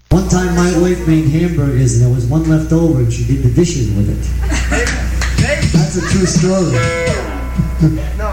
One time my wife made hamburgers and there was one left over and she did the dishes with it. That's a true story. No,